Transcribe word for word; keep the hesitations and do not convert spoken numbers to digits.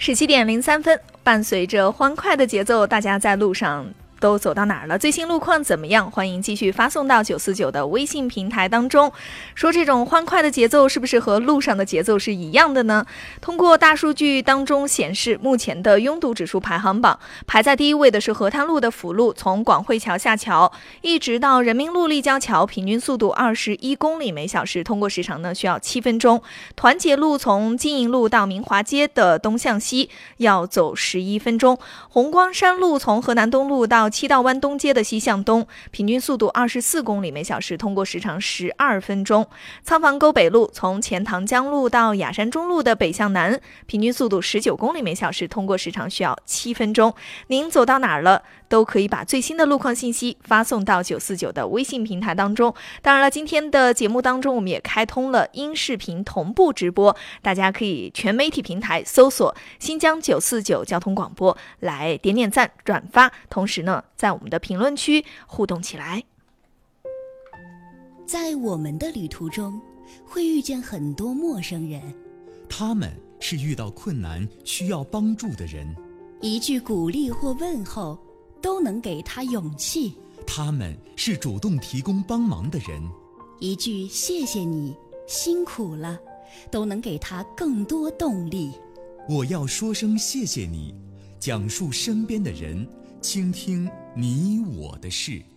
十七点零三分，伴随着欢快的节奏，大家在路上都走到哪儿了？最新路况怎么样？欢迎继续发送到九四九的微信平台当中。说这种欢快的节奏是不是和路上的节奏是一样的呢？通过大数据当中显示，目前的拥堵指数排行榜排在第一位的是河滩路的辅路，从广汇桥下桥一直到人民路立交桥，平均速度二十一公里每小时，通过时长呢需要七分钟。团结路从金银路到明华街的东向西要走十一分钟。红光山路从河南东路到七道湾东街的西向东，平均速度二十四公里每小时，通过时长十二分钟。仓房沟北路从钱塘江路到雅山中路的北向南，平均速度十九公里每小时，通过时长需要七分钟。您走到哪儿了？都可以把最新的路况信息发送到九四九的微信平台当中。当然了，今天的节目当中我们也开通了音视频同步直播，大家可以全媒体平台搜索新疆九四九交通广播来点点赞转发，同时呢在我们的评论区互动起来。 在我们的旅途中会遇见很多陌生人， 他们是遇到困难需要帮助的人， 一句鼓励或问候都能给他勇气。 他们是主动提供帮忙的人， 一句谢谢你辛苦了都能给他更多动力。 我要说声谢谢你，讲述身边的人，倾听你我的事。